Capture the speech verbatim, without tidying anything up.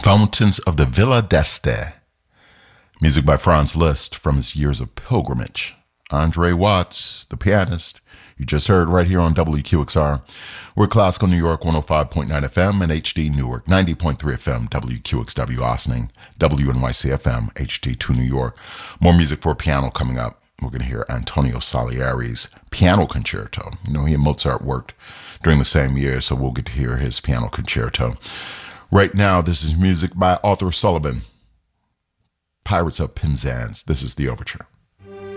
Fountains of the Villa d'Este. Music by Franz Liszt from his years of pilgrimage. Andre Watts, the pianist, you just heard right here on W Q X R. We're Classical New York one oh five point nine F M and H D Newark ninety point three F M, W Q X W Ossining, W N Y C F M, H D two New York. More music for piano coming up. We're going to hear Antonio Salieri's Piano Concerto. You know, he and Mozart worked during the same year, so we'll get to hear his Piano Concerto. Right now, this is music by Arthur Sullivan, Pirates of Penzance. This is the overture.